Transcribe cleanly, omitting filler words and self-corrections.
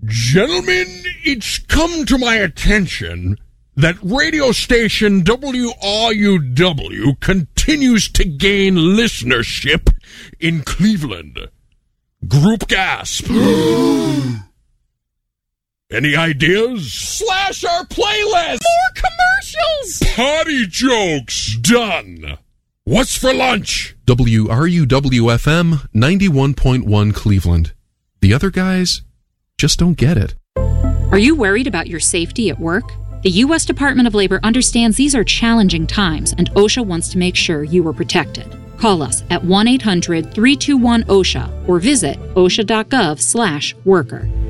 Gentlemen, it's come to my attention that radio station WRUW continues to gain listenership in Cleveland. Group gasp. Any ideas? Slash our playlist! More commercials! Potty jokes! Done. What's for lunch? WRUW-FM 91.1 Cleveland. The other guys just don't get it. Are you worried about your safety at work? The U.S. Department of Labor understands these are challenging times, and OSHA wants to make sure you are protected. Call us at 1-800-321-OSHA or visit osha.gov/worker.